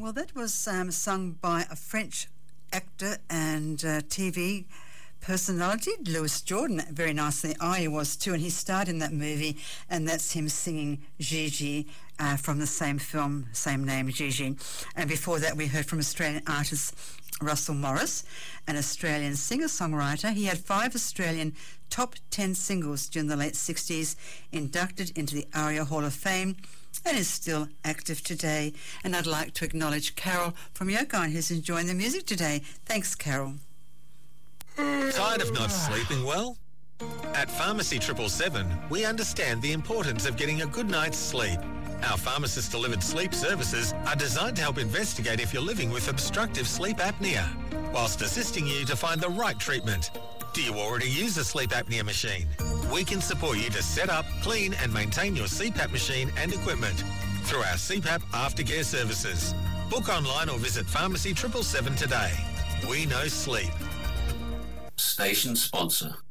Well, that was sung by a French actor and TV personality, Louis Jordan. Very nicely, I was too, and he starred in that movie, and that's him singing Gigi from the same film, same name, Gigi. And before that, we heard from Australian artist Russell Morris, an Australian singer-songwriter. He had 5 Australian top 10 singles during the late 60s, inducted into the ARIA Hall of Fame, and is still active today. And I'd like to acknowledge Carol from Yokine, who's enjoying the music today. Thanks, Carol. Tired of not sleeping well? At Pharmacy 777, we understand the importance of getting a good night's sleep. Our pharmacist-delivered sleep services are designed to help investigate if you're living with obstructive sleep apnea, whilst assisting you to find the right treatment. Do you already use a sleep apnea machine? We can support you to set up, clean and maintain your CPAP machine and equipment through our CPAP aftercare services. Book online or visit Pharmacy 777 today. We know sleep. Station sponsor.